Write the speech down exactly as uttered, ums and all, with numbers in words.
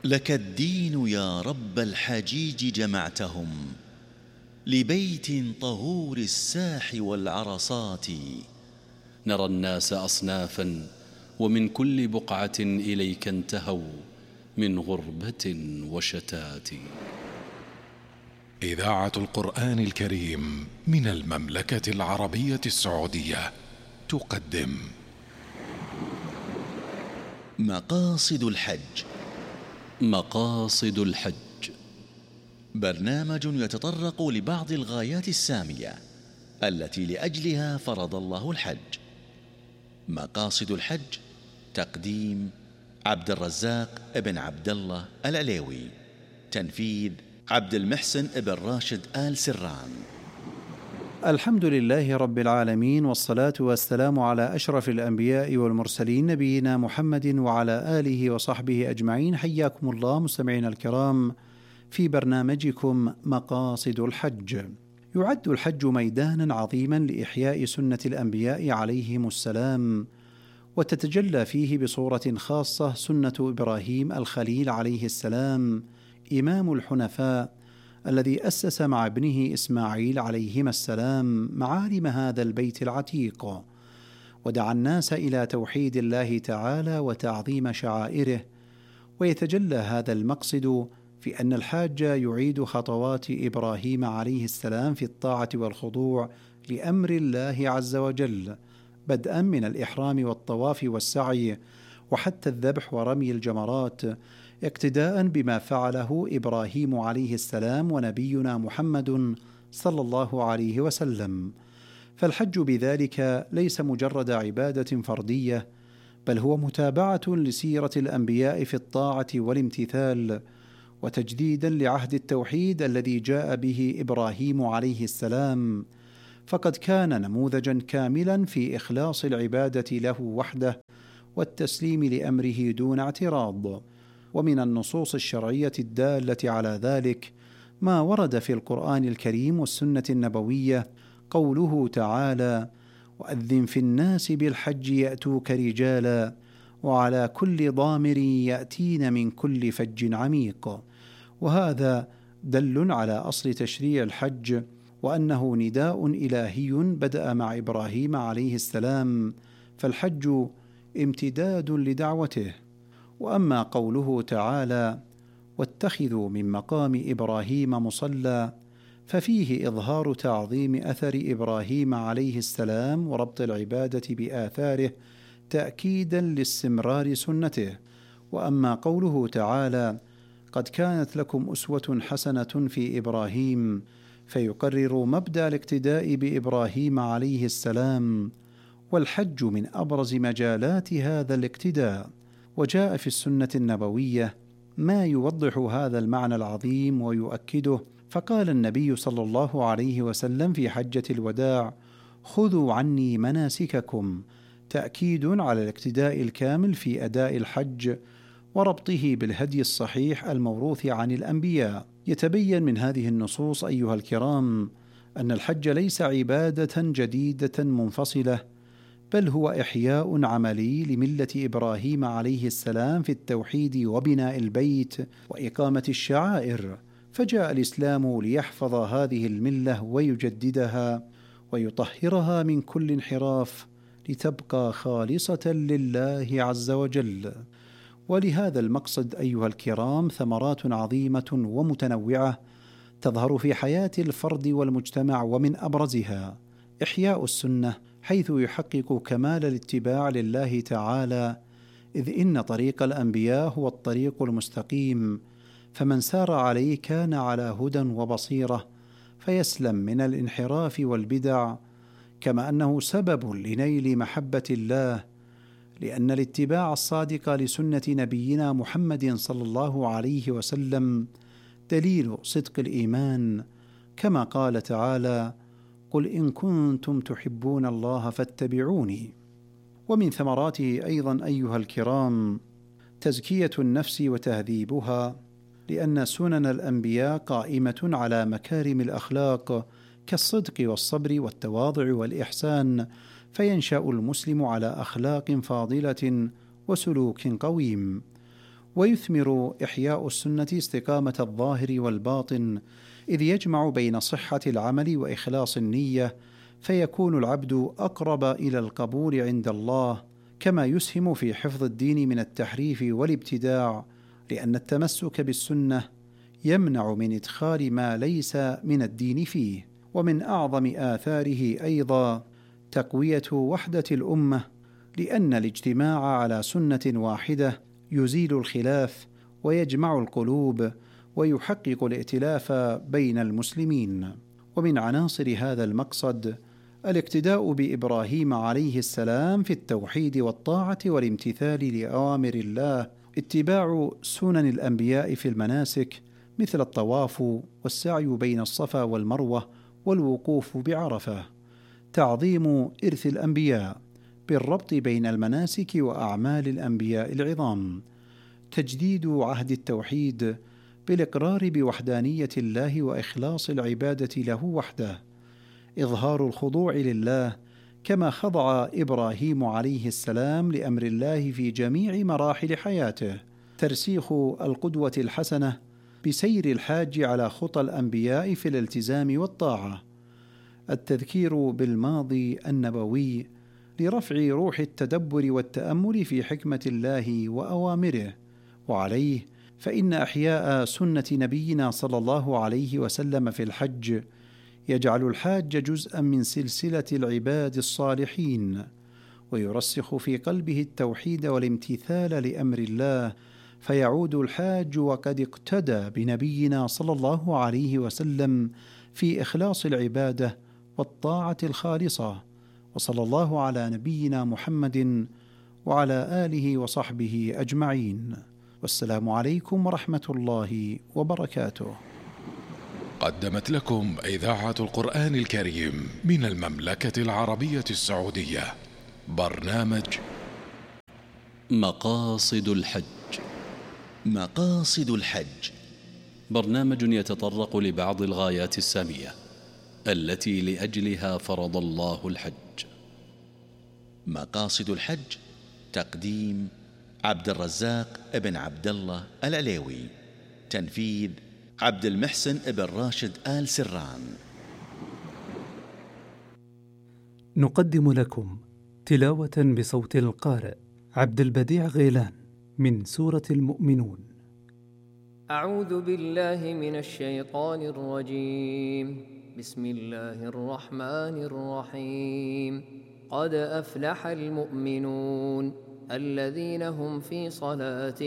لك الدين يا رب الحجيج جمعتهم لبيت طهور الساح والعرصات. نرى الناس أصنافا ومن كل بقعة إليك انتهوا من غربة وشتات. إذاعة القرآن الكريم من المملكة العربية السعودية تقدم مقاصد الحج. مقاصد الحج برنامج يتطرق لبعض الغايات السامية التي لأجلها فرض الله الحج. مقاصد الحج تقديم عبد الرزاق ابن عبد الله العليوي، تنفيذ عبد المحسن ابن راشد آل سران. الحمد لله رب العالمين، والصلاة والسلام على أشرف الأنبياء والمرسلين نبينا محمد وعلى آله وصحبه أجمعين. حياكم الله مستمعينا الكرام في برنامجكم مقاصد الحج. يعد الحج ميدانا عظيما لإحياء سنة الأنبياء عليهم السلام، وتتجلى فيه بصورة خاصة سنة إبراهيم الخليل عليه السلام إمام الحنفاء، الذي أسس مع ابنه إسماعيل عليهما السلام معالم هذا البيت العتيق، ودعا الناس إلى توحيد الله تعالى وتعظيم شعائره. ويتجلى هذا المقصد في أن الحاج يعيد خطوات إبراهيم عليه السلام في الطاعة والخضوع لأمر الله عز وجل، بدءا من الإحرام والطواف والسعي وحتى الذبح ورمي الجمرات، اقتداء بما فعله إبراهيم عليه السلام ونبينا محمد صلى الله عليه وسلم. فالحج بذلك ليس مجرد عبادة فردية، بل هو متابعة لسيرة الأنبياء في الطاعة والامتثال، وتجديدا لعهد التوحيد الذي جاء به إبراهيم عليه السلام، فقد كان نموذجا كاملا في إخلاص العبادة له وحده والتسليم لأمره دون اعتراض. ومن النصوص الشرعية الدالة على ذلك ما ورد في القرآن الكريم والسنة النبوية، قوله تعالى: وأذن في الناس بالحج يأتوك رجالا وعلى كل ضامر يأتين من كل فج عميق. وهذا دل على أصل تشريع الحج، وأنه نداء إلهي بدأ مع إبراهيم عليه السلام، فالحج امتداد لدعوته. وأما قوله تعالى: واتخذوا من مقام إبراهيم مصلى، ففيه إظهار تعظيم أثر إبراهيم عليه السلام وربط العبادة بآثاره تأكيدا لاستمرار سنته. وأما قوله تعالى: قد كانت لكم أسوة حسنة في إبراهيم، فيقرر مبدأ الاقتداء بإبراهيم عليه السلام، والحج من أبرز مجالات هذا الاقتداء. وجاء في السنة النبوية ما يوضح هذا المعنى العظيم ويؤكده، فقال النبي صلى الله عليه وسلم في حجة الوداع: خذوا عني مناسككم، تأكيد على الاقتداء الكامل في أداء الحج وربطه بالهدي الصحيح الموروث عن الأنبياء. يتبين من هذه النصوص أيها الكرام أن الحج ليس عبادة جديدة منفصلة، بل هو إحياء عملي لملة إبراهيم عليه السلام في التوحيد وبناء البيت وإقامة الشعائر. فجاء الإسلام ليحفظ هذه الملة ويجددها ويطهرها من كل انحراف، لتبقى خالصة لله عز وجل. ولهذا المقصد أيها الكرام ثمرات عظيمة ومتنوعة تظهر في حياة الفرد والمجتمع، ومن أبرزها إحياء السنة، حيث يحقق كمال الاتباع لله تعالى، إذ إن طريق الأنبياء هو الطريق المستقيم، فمن سار عليه كان على هدى وبصيرة فيسلم من الانحراف والبدع، كما أنه سبب لنيل محبة الله، لأن الاتباع الصادق لسنة نبينا محمد صلى الله عليه وسلم دليل صدق الإيمان، كما قال تعالى: قل إن كنتم تحبون الله فاتبعوني. ومن ثمراته أيضا أيها الكرام تزكية النفس وتهذيبها، لأن سنن الأنبياء قائمة على مكارم الأخلاق كالصدق والصبر والتواضع والإحسان، فينشأ المسلم على أخلاق فاضلة وسلوك قويم. ويثمر إحياء السنة استقامة الظاهر والباطن، إذ يجمع بين صحة العمل وإخلاص النية، فيكون العبد أقرب إلى القبول عند الله، كما يسهم في حفظ الدين من التحريف والابتداع، لأن التمسك بالسنة يمنع من إدخال ما ليس من الدين فيه. ومن أعظم آثاره أيضا تقوية وحدة الأمة، لأن الاجتماع على سنة واحدة يزيل الخلاف ويجمع القلوب ويحقق الائتلاف بين المسلمين. ومن عناصر هذا المقصد الاقتداء بإبراهيم عليه السلام في التوحيد والطاعة والامتثال لأوامر الله، اتباع سنن الأنبياء في المناسك مثل الطواف والسعي بين الصفا والمروة والوقوف بعرفة، تعظيم إرث الأنبياء بالربط بين المناسك وأعمال الأنبياء العظام، تجديد عهد التوحيد بالإقرار بوحدانية الله وإخلاص العبادة له وحده، إظهار الخضوع لله كما خضع إبراهيم عليه السلام لأمر الله في جميع مراحل حياته، ترسيخ القدوة الحسنة بسير الحاج على خطى الأنبياء في الالتزام والطاعة، التذكير بالماضي النبوي لرفع روح التدبر والتأمل في حكمة الله وأوامره. وعليه فإن إحياء سنة نبينا صلى الله عليه وسلم في الحج يجعل الحاج جزءا من سلسلة العباد الصالحين، ويرسخ في قلبه التوحيد والامتثال لأمر الله، فيعود الحاج وقد اقتدى بنبينا صلى الله عليه وسلم في إخلاص العبادة والطاعة الخالصة. وصلى الله على نبينا محمد وعلى آله وصحبه أجمعين، والسلام عليكم ورحمة الله وبركاته. قدمت لكم إذاعة القرآن الكريم من المملكة العربية السعودية برنامج مقاصد الحج. مقاصد الحج برنامج يتطرق لبعض الغايات السامية التي لأجلها فرض الله الحج. مقاصد الحج تقديم عبد الرزاق ابن عبد الله العليوي، تنفيذ عبد المحسن ابن راشد آل سران. نقدم لكم تلاوة بصوت القارئ عبد البديع غيلان من سورة المؤمنون. أعوذ بالله من الشيطان الرجيم. بسم الله الرحمن الرحيم. قد أفلح المؤمنون الذين هم في صلاتهم